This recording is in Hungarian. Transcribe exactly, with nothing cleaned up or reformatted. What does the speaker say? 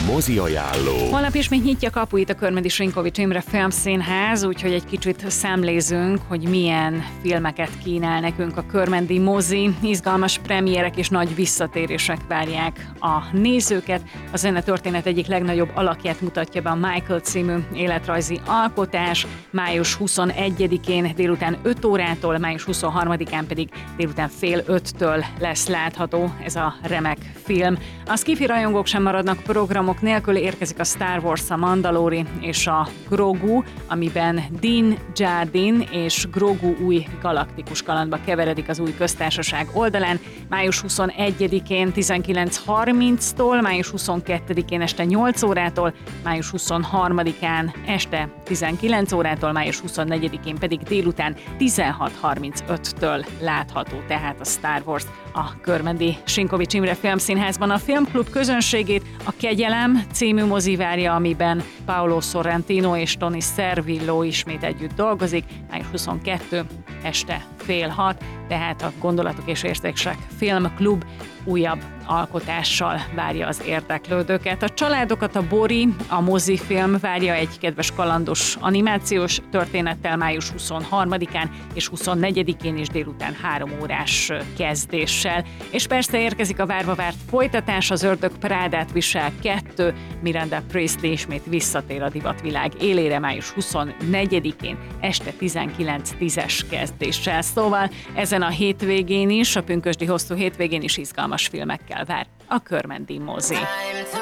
Mozi ajánló. Holnap ismét nyitja kapuit a Körmedi Sinkovics Imre Filmszínház, úgyhogy egy kicsit szemlézünk, hogy milyen filmeket kínál nekünk a Körmendi mozi. Izgalmas premierek és nagy visszatérések várják a nézőket. A zenetörténet egyik legnagyobb alakját mutatja be a Michael című életrajzi alkotás. május huszonegyedikén délután öt órától, május huszonharmadikán pedig délután fél öttől lesz látható ez a remek film. A sci-fi rajongók sem maradnak programok nélkül, érkezik a Star Wars, a Mandalori és a Grogu, amiben Din Djarin és Grogu új galaktikus kalandba keveredik az új köztársaság oldalán. május huszonegyedikén tizenkilenc harminctól, május huszonkettedikén este nyolc órától, május huszonharmadikán este tizenkilenc órától, május huszonnegyedikén pedig délután tizenhat harmincöttől látható tehát a Star Wars a Körmendi Sinkovics Imre Filmszínházban. A filmklub közönségét a Kegyelem című mozi várja, amiben Paolo Sorrentino és Tony Servillo ismét együtt dolgozik. május huszonkettedike este fél hat, tehát a Gondolatok és Érzések Filmklub újabb alkotással várja az érdeklődőket. A családokat a Bori, a mozifilm várja egy kedves kalandos animációs történettel május huszonharmadikán és huszonnegyedikén is délután három órás kezdéssel. És persze érkezik a várva várt folytatás, az Ördög Prádát visel kettő, Miranda Priestley ismét visszatér a divatvilág élére május huszonnegyedikén este tizenkilenc tízes kezdéssel. Szóval ezen a hétvégén is, a pünkösdi hosszú hétvégén is izgalmas filmekkel vár a Körmendi mozi.